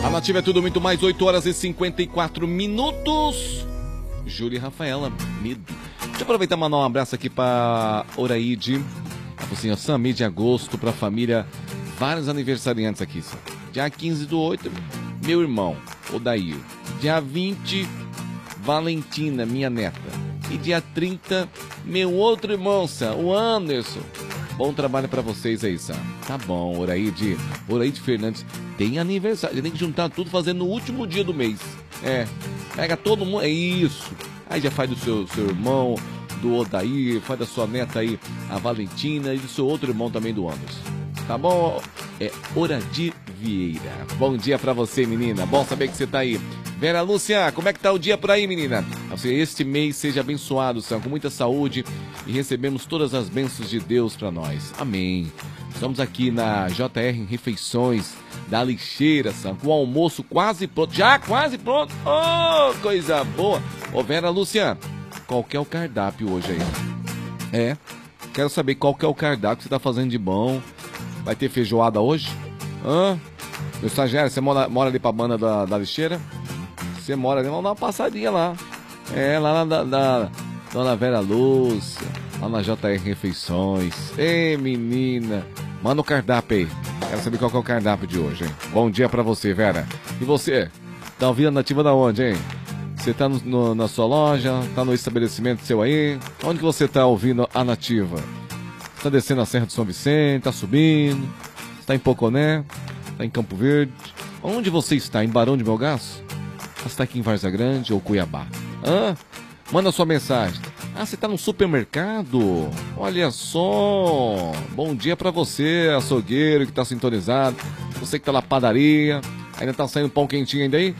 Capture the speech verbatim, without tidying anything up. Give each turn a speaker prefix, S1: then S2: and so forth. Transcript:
S1: A Nativa é tudo muito mais, oito horas e cinquenta e quatro minutos. Júlia e Rafaela, medo. Deixa eu aproveitar e mandar um abraço aqui pra Oraide. Assim, ó, Sam, mês de agosto, pra família, vários aniversariantes aqui, Sam. Dia quinze do oito, meu irmão, Odair. Dia vinte, Valentina, minha neta. E dia trinta, meu outro irmão, Sam, o Anderson. Bom trabalho pra vocês aí, Sam. Tá bom, Oraide. Oraide Fernandes. Tem aniversário, tem que juntar tudo fazendo no último dia do mês. É, pega todo mundo, é isso. Aí já faz do seu, seu irmão, do Odair, faz da sua neta aí, a Valentina, e do seu outro irmão também, do Anderson. Tá bom? É Oradir Vieira. Bom dia pra você, menina. Bom saber que você tá aí. Vera Lúcia, como é que tá o dia por aí, menina? Assim, este mês seja abençoado, Sam, com muita saúde, e recebemos todas as bênçãos de Deus pra nós. Amém. Estamos aqui na J R Refeições da Lixeira, Sam, com o almoço quase pronto. Já quase pronto? Oh, coisa boa. Ô, Vera Lúcia, qual que é o cardápio hoje aí? É, quero saber qual que é o cardápio que você tá fazendo de bom. Vai ter feijoada hoje? Hã? Meu estagiário, você mora, mora ali pra banda da, da Lixeira? Você mora ali, vamos dar uma passadinha lá. É, lá na da, Dona Vera Lúcia, lá na J R Refeições. Ei, menina, manda o cardápio aí. Quero saber qual que é o cardápio de hoje, hein? Bom dia pra você, Vera. E você? Tá ouvindo a Nativa da onde, hein? Você tá no, no, na sua loja? Tá no estabelecimento seu aí? Onde que você tá ouvindo a Nativa? Você tá descendo a Serra do São Vicente? Tá subindo? Você tá em Poconé? Tá em Campo Verde? Onde você está? Em Barão de Melgaço? Você está aqui em Várzea Grande ou Cuiabá? Hã? Manda sua mensagem. Ah, você está no supermercado? Olha só. Bom dia para você, açougueiro que está sintonizado. Você que está na padaria. Ainda está saindo pão quentinho ainda aí?